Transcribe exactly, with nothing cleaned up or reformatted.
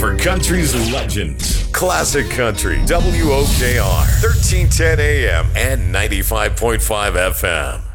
for country's legends. Classic Country, W O K R, thirteen ten A M and ninety-five point five F M.